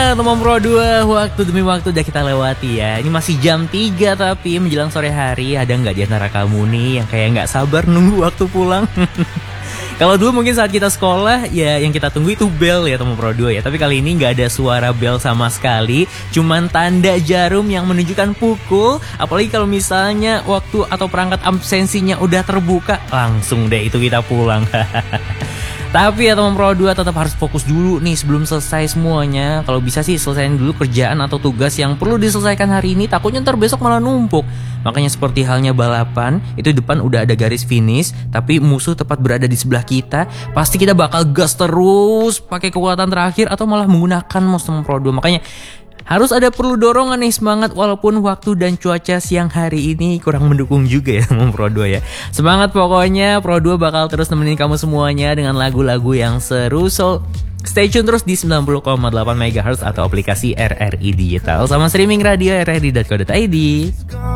teman Pro 2, waktu demi waktu udah kita lewati ya. Ini masih jam 3 tapi menjelang sore hari. Ada nggak di antara kamu nih yang kayak nggak sabar nunggu waktu pulang? Kalau dulu mungkin saat kita sekolah ya yang kita tunggu itu bel ya teman Pro 2 ya. Tapi kali ini nggak ada suara bel sama sekali. Cuman tanda jarum yang menunjukkan pukul. Apalagi kalau misalnya waktu atau perangkat absensinya udah terbuka, langsung deh itu kita pulang. Tapi ya teman Pro 2 tetap harus fokus dulu nih sebelum selesai semuanya. Kalau bisa sih selesaiin dulu kerjaan atau tugas yang perlu diselesaikan hari ini. Takutnya ntar besok malah numpuk. Makanya seperti halnya balapan, itu depan udah ada garis finish, tapi musuh tepat berada di sebelah kita. Pasti kita bakal gas terus pakai kekuatan terakhir atau malah menggunakan mouse teman Pro 2. Makanya harus ada perlu dorongan nih semangat walaupun waktu dan cuaca siang hari ini kurang mendukung juga ya teman Pro 2 ya. Semangat pokoknya, Pro 2 bakal terus nemenin kamu semuanya dengan lagu-lagu yang seru. So stay tune terus di 90,8 MHz atau aplikasi RRI Digital sama streaming radio rri.co.id.